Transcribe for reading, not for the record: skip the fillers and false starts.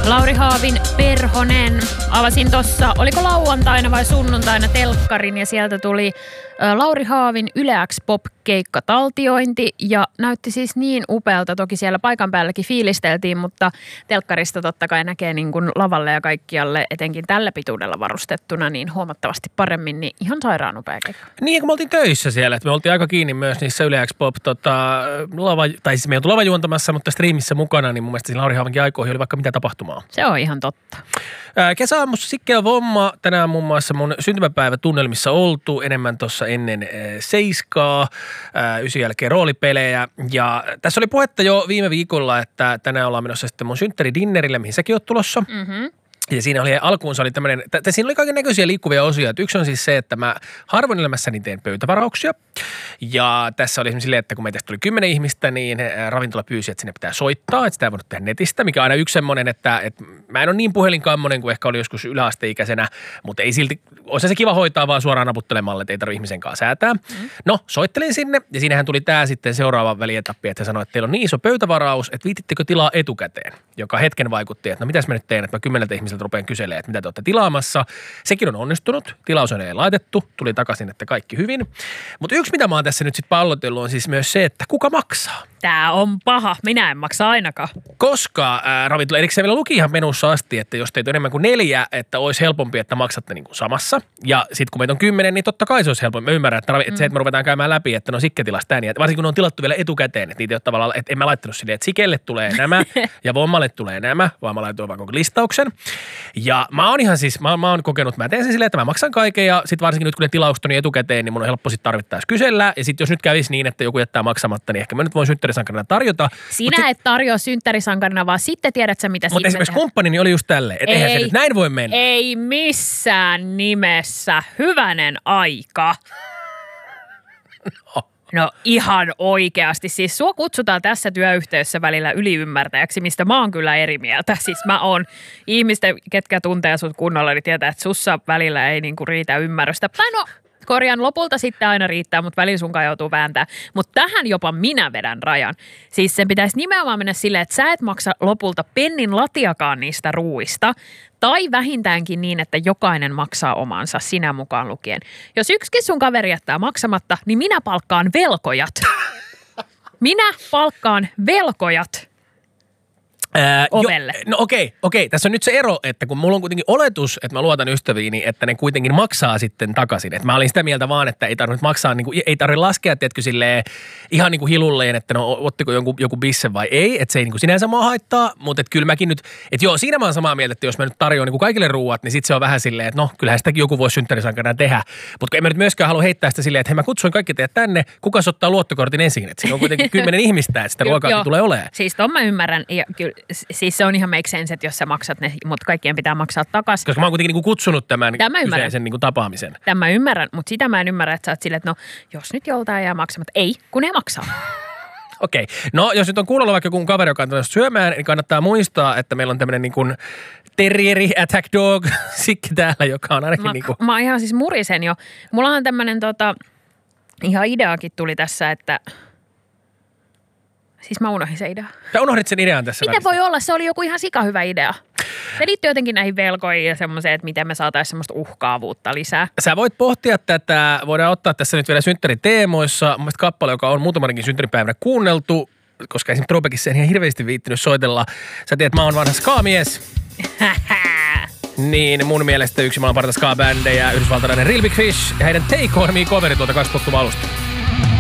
Lauri Haavin Perhonen. Avasin tossa, oliko lauantaina vai sunnuntaina telkkarin ja sieltä tuli Lauri Haavin Yle X Pop-keikka taltiointi ja näytti siis niin upealta. Toki siellä paikan päälläkin fiilisteltiin, mutta telkkarista totta kai näkee niin kuin lavalle ja kaikkialle, etenkin tällä pituudella varustettuna, niin huomattavasti paremmin, niin ihan sairaan upea keikka. Niin, kun me oltiin töissä siellä, että me oltiin aika kiinni myös niissä Yle X Pop, tai siis me ei oltu lavajuontamassa, mutta striimissä mukana, niin mun mielestä siinä Lauri Haavinkin aikoihin oli vaikka mitä tapahtumaa. Se on ihan totta. Kesäaamussa Sikke Vomma, tänään muun muassa mun syntymäpäivätunnelmissa oltu enemmän tuossa ennen seiskaa, 9 jälkeen roolipelejä. Ja tässä oli puhetta jo viime viikolla, että tänään ollaan menossa sitten mun synttäridinnerille, mihin säkin oot tulossa. Mm-hmm. Ja siinä oli alkuunsa oli tämmöinen, siinä oli kaiken näköisiä liikkuvia osia. Että yksi on siis se, että mä harvoin elämässäni teen pöytävarauksia. Ja tässä oli esimerkiksi silleen, että kun meitä tuli 10 ihmistä, niin ravintola pyysi, että sinne pitää soittaa. Että sitä ei voinut tehdä netistä, mikä on aina yksi semmoinen, että mä en ole niin puhelinkammonen kuin ehkä oli joskus yläasteikäisenä. Mutta ei silti, olisi se kiva hoitaa vaan suoraan naputtelemalla, että ei tarvitse ihmisen kanssa säätää. No, soittelin sinne ja siinähän tuli tämä sitten seuraava välietappi, että se sanoi, että teillä on niin iso pöytävaraus, että viitittekö tilaa etukäteen, joka hetken vaikutti, että no mitäs mä nyt teen, että mä 10 ihmiseltä rupean kyselemään, että mitä te olette tilaamassa. Sekin on onnistunut, tilaus on ei laitettu, tuli takaisin, että kaikki hyvin. Mutta yksi, mitä mä oon tässä nyt sitten pallotellut, on siis myös se, että kuka maksaa. Tää on paha, minä en maksa ainakaan. Koska ravintola, erikseen vielä luki ihan menussa asti, että jos teitä on enemmän kuin 4, että olisi helpompi, että maksatte niin kuin samassa. Ja sitten kun meitä on 10, niin totta kai se olisi helpompi. Mä ymmärrän, että se, että me ruvetaan käymään läpi, että no Sikke tilasi tän. Varsinkin kun ne on tilattu vielä etukäteen, että niitä ei ole tavallaan, että en mä laittanut silleen, että Sikelle tulee nämä ja Vommalle tulee nämä, vaan mä laitoin vaan koko listauksen. Ja mä oon ihan siis, mä oon kokenut, mä teen sen silleen, että mä maksan kaiken ja sitten varsinkin nyt kun ne tilaukset on niin etukäteen, niin mun on helppo sitten tarvittaessa kysellä. Ja sitten jos nyt kävisi niin, että joku jättää maksamatta, niin ehkä mä nyt voin synttärisankarina tarjota. Sinä et tarjoa synttärisankarina, vaan sitten tiedät sä, mitä mutta esimerkiksi kumppanini oli just tälleen, että eihän se nyt näin voi mennä. Ei missään nimessä. Hyvänen aika. No ihan oikeasti. Siis sua kutsutaan tässä työyhteisössä välillä yliymmärtäjäksi, mistä mä oon kyllä eri mieltä. Siis mä oon ihmisten, ketkä tuntee sut kunnolla, niin tietää, että sussa välillä ei niinku riitä ymmärrystä. Tai no, korjaan, lopulta sitten aina riittää, mutta välillä sunkaan joutuu vääntää. Mutta tähän jopa minä vedän rajan. Siis sen pitäisi nimenomaan mennä silleen, että sä et maksa lopulta pennin latiakaan niistä ruuista. Tai vähintäänkin niin, että jokainen maksaa omansa, sinä mukaan lukien. Jos yksikin sun kaveri jättää maksamatta, niin minä palkkaan velkojat. Minä palkkaan velkojat. Ovelle. No okei. Tässä on nyt se ero, että kun mulla on kuitenkin oletus, että mä luotan ystäviini, että ne kuitenkin maksaa sitten takaisin. Että mä olin sitä mieltä vaan, että ei tarvitse maksaa, niin kuin, ei tarvitse laskea, tiedätkö, silleen ihan niin kuin hilulleen, että no ottiko joku bisse vai ei. Että se ei niin kuin sinänsä maa haittaa, mutta että kyllä mäkin nyt, että joo, siinä mä oon samaa mieltä, että jos mä nyt tarjoan niin kuin kaikille ruuat, niin sitten se on vähän silleen, että no kyllähän sitäkin joku voisi synttärisankarina tehdä. Mutta en mä nyt myöskään halua heittää sitä silleen, että hei mä kutsuin kaikki teidät tänne, kuka ottaa luottokortin esiin. Että siinä on kuitenkin 10 ihmistä, että sitä ruokaakin tulee olemaan. Siis ton mä ymmärrän ja kyllä. Siis se on ihan make sense, että jos sä maksat ne, mutta kaikkien pitää maksaa takaisin. Koska mä oon kuitenkin niinku kutsunut tämän kyseisen niinku tapaamisen. Tämän mä ymmärrän, mutta sitä mä en ymmärrä, että sä oot silleen, että no jos nyt joltain jää maksamatta. Ei, kun ne maksaa. Okei. No jos nyt on kuulolla vaikka joku kaveri, joka on tullut syömään, niin kannattaa muistaa, että meillä on tämmöinen niin kuin terrieri, attack dog, Sikke täällä, joka on ainakin niin kuin. Mä ihan siis murisen jo. Mullahan tämmöinen ihan ideakin tuli tässä, että. Siis mä unohdin se idea. Sä unohdit sen idean tässä miten voi olla? Se oli joku ihan sikahyvä idea. Se liittyy jotenkin näihin velkoihin ja semmoiseen, että miten me saataisiin semmoista uhkaavuutta lisää. Sä voit pohtia tätä, voidaan ottaa tässä nyt vielä synttäriteemoissa. Mun mielestä kappale, joka on muutamankin synttäripäivänä kuunneltu, koska esimerkiksi Tropekissa en ihan hirveästi viittinyt soitella. Sä tiedät, mä oon vanha ska-mies. Niin mun mielestä yksi maailman parhaita ska-bändejä, yhdysvaltalainen Real Big Fish ja heidän Take On Me -coveri tuolta 2000-luvun alusta.